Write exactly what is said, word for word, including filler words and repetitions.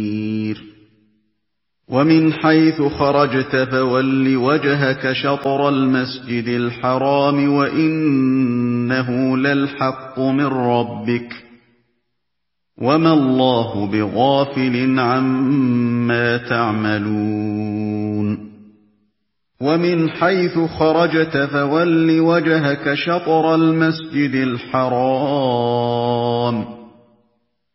ومن حيث خرجت فول وجهك شطر المسجد الحرام وإنه للحق من ربك وما الله بغافل عما تعملون ومن حيث خرجت فول وجهك شطر المسجد الحرام